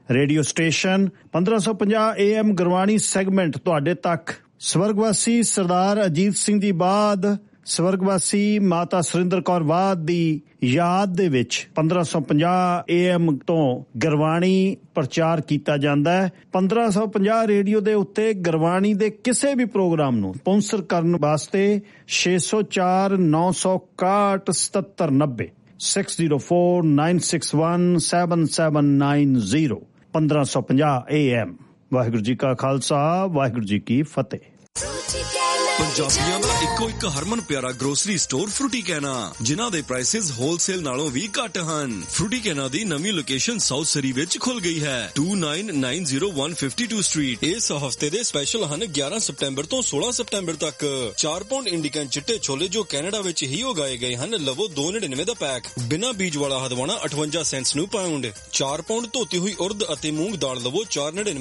Radio station 1550 AM Gurbani segment ਤੁਹਾਡੇ ਤੱਕ। ਸਵਰਗਵਾਸੀ ਸਰਦਾਰ ਅਜੀਤ ਸਿੰਘ ਦੀ ਬਾਦ ਸਵਰਗਵਾਸੀ ਮਾਤਾ ਸੁਰਿੰਦਰ ਕੌਰ ਬਾਦ ਦੀ ਯਾਦ ਦੇ ਵਿੱਚ 1550 AM ਤੋਂ ਗੁਰਬਾਣੀ ਪ੍ਰਚਾਰ ਕੀਤਾ ਜਾਂਦਾ ਹੈ। 1550 ਰੇਡੀਓ ਦੇ ਉੱਤੇ ਗੁਰਬਾਣੀ ਦੇ ਕਿਸੇ ਵੀ ਪ੍ਰੋਗਰਾਮ ਨੂੰ ਸਪਾਂਸਰ ਕਰਨ ਵਾਸਤੇ 604 961 7790 6049617790 1550 AM। ਵਾਹਿਗੁਰੂ ਜੀ ਕਾ ਖਾਲਸਾ, ਵਾਹਿਗੁਰੂ ਜੀ ਕੀ ਫਤਿਹ। ਪੰਜਾਬੀਆਂ ਦਾ ਇੱਕੋ ਇੱਕ ਹਰਮਨ ਪਿਆਰਾ ਗਰੋਸਰੀ ਸਟੋਰ ਫਰੂਟੀ ਕੈਨਾ, ਜਿਨ੍ਹਾਂ ਦੇ ਪ੍ਰਾਈਸਿਸ ਹੋਲਸੇਲ ਨਾਲੋਂ ਵੀ ਘੱਟ ਹਨ। ਫਰੂਟੀ ਕੈਨਾ ਦੀ ਨਵੀਂ ਲੋਕੇਸ਼ਨ ਸਾਊਥ ਸਰੀ ਵਿੱਚ ਖੁੱਲ ਗਈ ਹੈ, 2990 ਸਟਰੀਟ। ਇਸ ਹਫਤੇ ਦੇ ਸਪੈਸ਼ਲ ਹਨ 11 ਸਤੰਬਰ ਤੋਂ 16 ਸਤੰਬਰ ਤੱਕ। 4 ਪਾਉਂਡ ਇੰਡੀਕਨ ਚਿੱਟੇ ਛੋਲੇ ਜੋ ਕੈਨੇਡਾ ਵਿੱਚ ਹੀ ਉਗਾਏ ਗਏ ਹਨ, ਲਵੋ 2.99 ਦਾ ਪੈਕ। ਬਿਨਾਂ ਬੀਜ ਵਾਲਾ ਹਦਵਾਣਾ 58 ਸੈਂਟਸ ਨੂੰ ਪਾਉਂਡ। 4 ਪਾਉਂਡ ਧੋਤੀ ਹੋਈ ਉਰਦ ਅਤੇ ਮੂੰਗ ਦਾਲ ਲਵੋ 4.99